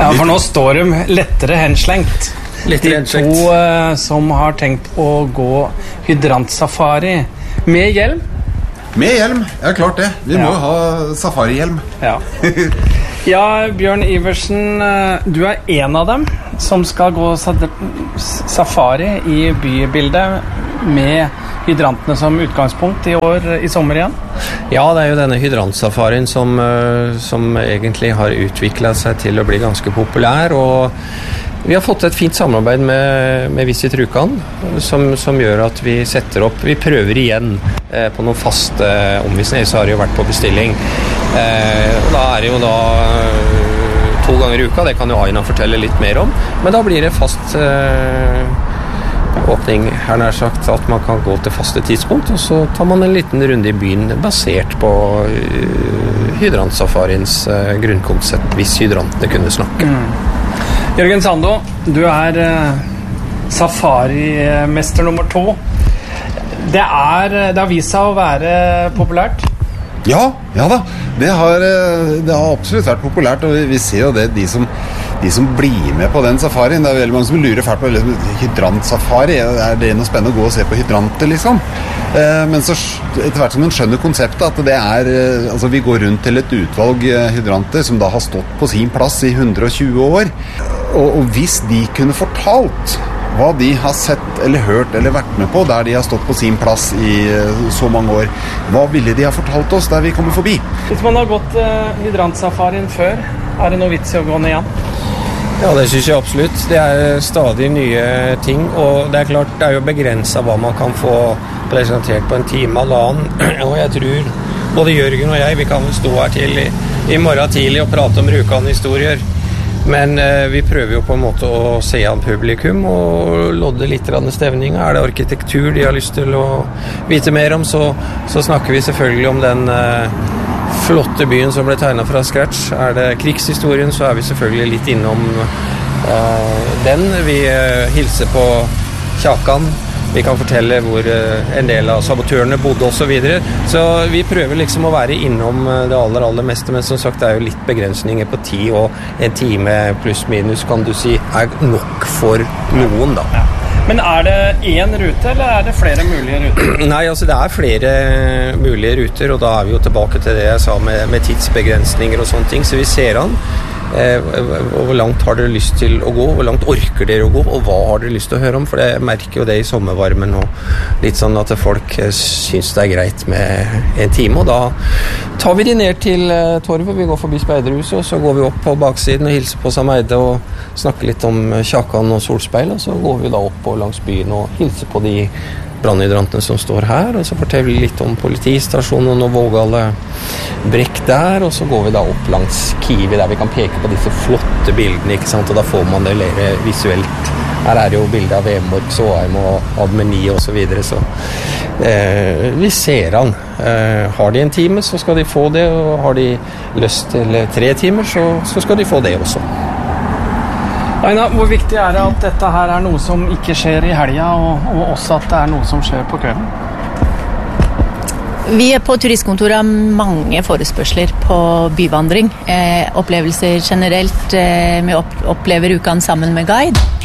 Ja, for nå står de lettere henslengt. De to som har tenkt å gå hydrantsafari med hjelm. Med hjelm, ja klart det. Vi må jo ha safarihjelm. Ja. Ja, Bjørn Iversen, du er en av dem som skal gå safari i bybildet med hydrantene som utgangspunkt i år, i sommer igjen? Ja, det er jo denne hydrantsafarien som egentlig har utviklet seg til å bli ganske populær, og vi har fått et fint samarbeid med Visit Rjukan, som gjør at vi setter opp, vi prøver igjen på noen faste omvisninger, så har det jo vært på bestilling. Da er det jo da 2 ganger i uka, det kan jo Aina fortelle litt mer om, men da blir det fast åpning, her nær sagt, at man kan gå til faste tidspunkt, og så tar man en liten runde i byen basert på hydransafariens grunnkonsept, hvis hydrantene kunne snakke. Jørgen Sando, du er safarimester nummer 2. Det har vist seg å være populært. Ja da. Det har absolutt vært populært, og vi ser jo det, de som blir med på den safarien. Det er veldig mange som lurer fælt på hydrantsafari. Er det noe spennende å gå og se på hydranter, liksom? Men så etter hvert som man skjønner konseptet, at det er, altså vi går rundt til et utvalg hydranter som da har stått på sin plass i 120 år. Og hvis de kunne fortalt hva de har sett eller hørt eller vært med på der de har stått på sin plass i så mange år, hva ville de ha fortalt oss der vi kommer forbi? Hvis man har gått hydrantsafarien før, er det noe vits i å gå ned igjen? Ja, det synes jeg absolutt. Det er stadig nye ting, og det er klart, det er jo begrenset hva man kan få presentert på en time eller annen, og jeg tror både Jørgen og jeg, vi kan vel stå her til i morgen tidlig og prate om Rjukan-historier. Men vi prøver jo på en måte å se an publikum og lodde litt av stevninga. Er det arkitektur de har lyst til å vite mer om, så snakker vi selvfølgelig om den flotte byen som ble tegnet fra scratch. Er det krigshistorien, så er vi selvfølgelig litt innom den. Vi hilser på Kjakan. Vi kan fortelle hvor en del av sabotørene bodde og så videre. Så vi prøver liksom å være innom det aller meste, men som sagt det er jo litt begrensninger på tid, og en time pluss minus kan du si er nok for noen da. Ja. Men er det én rute, eller er det flere mulige ruter? Nei, altså det er flere mulige ruter, og da er vi jo tilbake til det jeg sa med tidsbegrensninger og sånne ting, så vi ser an. Hvor langt har dere lyst til å gå, hvor langt orker dere å gå, og hva har dere lyst til å høre om, for jeg merker jo det i sommervarmen og litt sånn at folk synes det er greit med en time, og da tar vi de ned til torvet, vi går forbi Speiderhuset, og så går vi opp på baksiden og hilser på Sameide og snakker litt om Kjakan og Solspeil, og så går vi da opp på langs byen og hilser på de brannhydrantene som står her, og så forteller vi litt om politistasjonen og Vågale brekk der, og så går vi da opp langs Kiwi der vi kan peke på disse flotte bildene, ikke sant, og da får man det mer visuelt. Her er det jo bilder av Vemork, Såheim og Admeni og så videre, så vi ser han. Har de en time, så skal de få det, og har de lyst til 3 timer, så skal de få det også. Aina, hvor viktig er det at dette her er noe som ikke skjer i helga, og også at det er noe som skjer på kvelden? Vi på turistkontoret har mange forespørsler på byvandring. Opplevelser generelt, vi opplever Rjukan sammen med guide.